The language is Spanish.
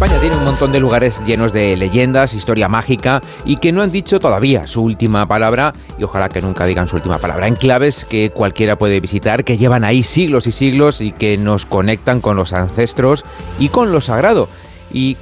España tiene un montón de lugares llenos de leyendas, historia mágica y que no han dicho todavía su última palabra y ojalá que nunca digan su última palabra. Enclaves que cualquiera puede visitar, que llevan ahí siglos y siglos y que nos conectan con los ancestros y con lo sagrado. Y